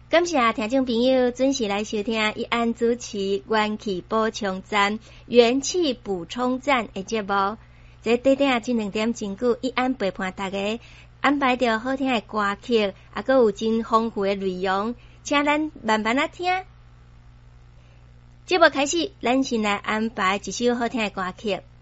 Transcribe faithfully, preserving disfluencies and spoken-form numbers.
感谢听众朋友准时来收听一安主持元气补充站、元气补充站的节目。这短短这两点钟久，一安陪伴大家安排着好听的歌曲，还佫有真丰富的内容，请咱慢慢啊听。节目开始，咱先来安排一首好听的歌曲。